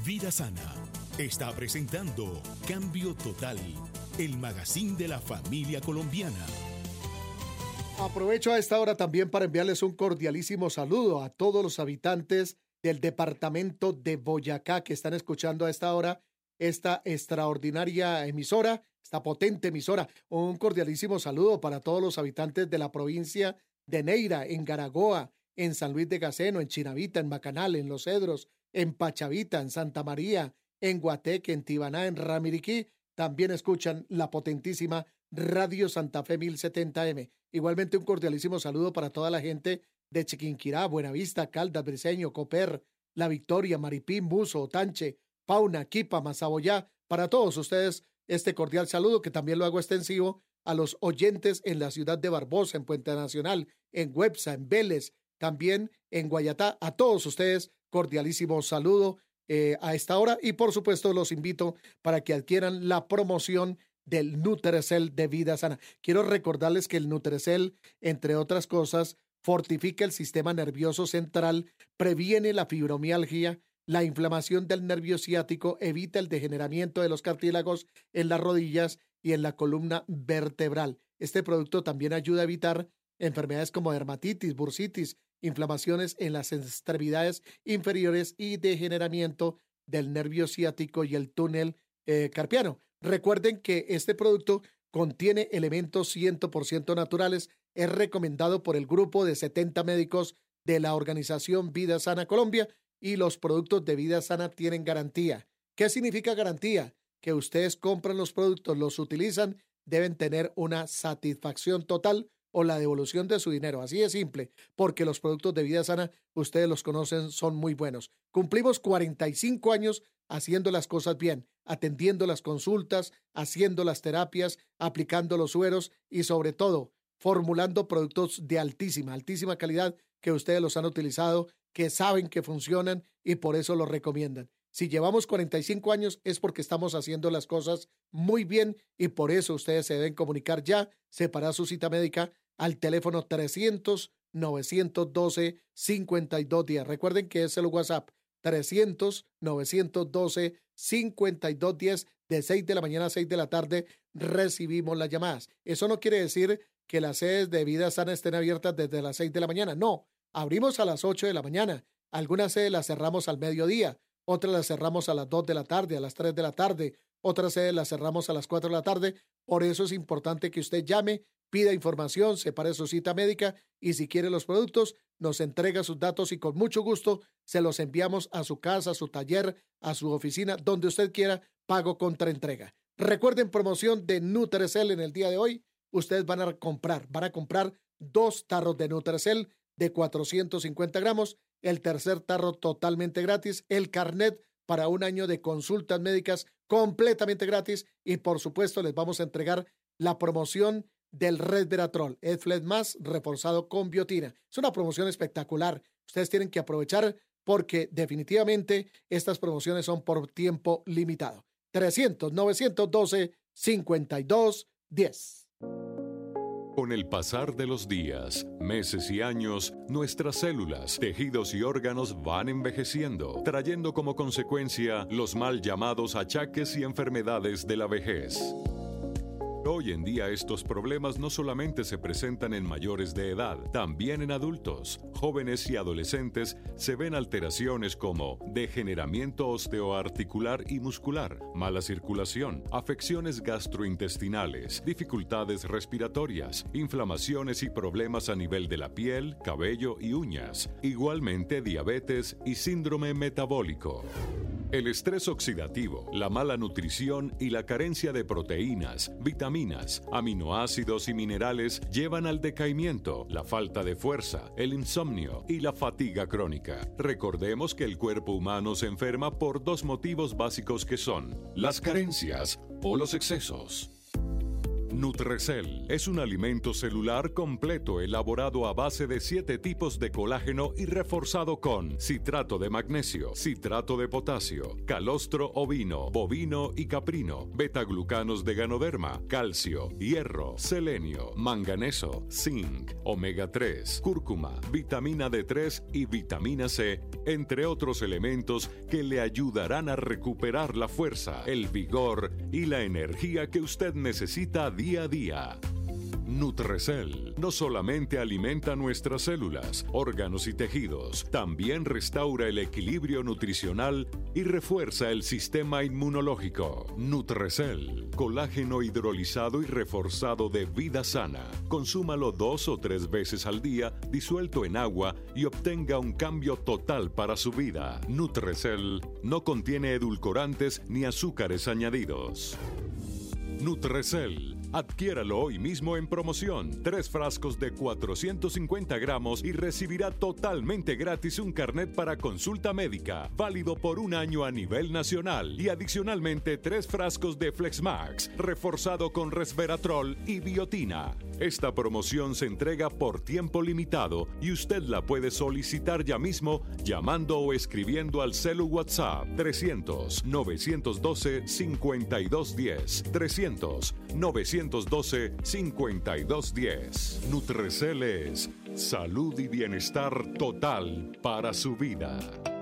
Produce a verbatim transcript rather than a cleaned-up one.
Vida Sana está presentando Cambio Total, el magazine de la familia colombiana. Aprovecho a esta hora también para enviarles un cordialísimo saludo a todos los habitantes del departamento de Boyacá que están escuchando a esta hora esta extraordinaria emisora, esta potente emisora. Un cordialísimo saludo para todos los habitantes de la provincia de Neira, en Garagoa, en San Luis de Gaceno, en Chinavita, en Macanal, en Los Cedros, en Pachavita, en Santa María, en Guateque, en Tibaná, en Ramiriquí. También escuchan la potentísima Radio Santa Fe mil setenta eme. Igualmente un cordialísimo saludo para toda la gente de Chiquinquirá, Buenavista, Caldas, Briceño, Coper, La Victoria, Maripín, Buzo, Otanche, Pauna, Quipa, Mazaboyá. Para todos ustedes este cordial saludo que también lo hago extensivo a los oyentes en la ciudad de Barbosa, en Puente Nacional, en Websa, en Vélez, también en Guayatá. A todos ustedes cordialísimo saludo eh, a esta hora y por supuesto los invito para que adquieran la promoción del Nutrecel de Vida Sana. Quiero recordarles que el Nutrecel, entre otras cosas, fortifica el sistema nervioso central, previene la fibromialgia, la inflamación del nervio ciático, evita el degeneramiento de los cartílagos en las rodillas y en la columna vertebral. Este producto también ayuda a evitar enfermedades como dermatitis, bursitis, inflamaciones en las extremidades inferiores y degeneramiento del nervio ciático y el túnel eh, carpiano. Recuerden que este producto contiene elementos cien por ciento naturales. Es recomendado por el grupo de setenta médicos de la organización Vida Sana Colombia y los productos de Vida Sana tienen garantía. ¿Qué significa garantía? Que ustedes compran los productos, los utilizan, deben tener una satisfacción total o la devolución de su dinero. Así de simple, porque los productos de Vida Sana, ustedes los conocen, son muy buenos. Cumplimos cuarenta y cinco años haciendo las cosas bien, atendiendo las consultas, haciendo las terapias, aplicando los sueros y sobre todo, formulando productos de altísima, altísima calidad que ustedes los han utilizado, que saben que funcionan y por eso los recomiendan. Si llevamos cuarenta y cinco años es porque estamos haciendo las cosas muy bien y por eso ustedes se deben comunicar ya, separar su cita médica al teléfono trescientos, novecientos doce, cincuenta y dos diez. Recuerden que es el WhatsApp trescientos, novecientos doce, cincuenta y dos diez. De seis de la mañana a seis de la tarde recibimos las llamadas. Eso no quiere decir que las sedes de Vida Sana estén abiertas desde las seis de la mañana. No, abrimos a las ocho de la mañana. Algunas sedes las cerramos al mediodía. Otras las cerramos a las dos de la tarde, a las tres de la tarde. Otras sedes las cerramos a las cuatro de la tarde. Por eso es importante que usted llame, pida información, separe su cita médica y si quiere los productos, nos entrega sus datos y con mucho gusto se los enviamos a su casa, a su taller, a su oficina, donde usted quiera, pago contra entrega. Recuerden, promoción de Nutrecel en el día de hoy. Ustedes van a comprar, van a comprar dos tarros de Nutrecel de cuatrocientos cincuenta gramos, el tercer tarro totalmente gratis, el carnet para un año de consultas médicas completamente gratis y por supuesto les vamos a entregar la promoción del Resveratrol, Edflet más reforzado con biotina. Es una promoción espectacular. Ustedes tienen que aprovechar porque definitivamente estas promociones son por tiempo limitado. trescientos, novecientos doce, cincuenta y dos diez. Con el pasar de los días, meses y años, nuestras células, tejidos y órganos van envejeciendo, trayendo como consecuencia los mal llamados achaques y enfermedades de la vejez. Hoy en día estos problemas no solamente se presentan en mayores de edad, también en adultos, jóvenes y adolescentes se ven alteraciones como degeneramiento osteoarticular y muscular, mala circulación, afecciones gastrointestinales, dificultades respiratorias, inflamaciones y problemas a nivel de la piel, cabello y uñas, igualmente diabetes y síndrome metabólico. El estrés oxidativo, la mala nutrición y la carencia de proteínas, vitaminas, aminoácidos y minerales llevan al decaimiento, la falta de fuerza, el insomnio y la fatiga crónica. Recordemos que el cuerpo humano se enferma por dos motivos básicos que son las carencias o los excesos. Nutrecel es un alimento celular completo elaborado a base de siete tipos de colágeno y reforzado con citrato de magnesio, citrato de potasio, calostro ovino, bovino y caprino, betaglucanos de ganoderma, calcio, hierro, selenio, manganeso, zinc, omega tres, cúrcuma, vitamina D tres y vitamina C, entre otros elementos que le ayudarán a recuperar la fuerza, el vigor y la energía que usted necesita día a día. Nutrecel no solamente alimenta nuestras células, órganos y tejidos, también restaura el equilibrio nutricional y refuerza el sistema inmunológico. Nutrecel, colágeno hidrolizado y reforzado de vida sana. Consúmalo dos o tres veces al día, disuelto en agua, y obtenga un cambio total para su vida. Nutrecel no contiene edulcorantes ni azúcares añadidos. Nutrecel. Adquiéralo hoy mismo en promoción. Tres frascos de cuatrocientos cincuenta gramos y recibirá totalmente gratis un carnet para consulta médica, válido por un año a nivel nacional. Y adicionalmente tres frascos de Flexmax, reforzado con resveratrol y biotina. Esta promoción se entrega por tiempo limitado y usted la puede solicitar ya mismo llamando o escribiendo al celu WhatsApp trescientos, novecientos doce, cincuenta y dos diez. trescientos, novecientos doce, cincuenta y dos diez. Nutrecel es salud y bienestar total para su vida.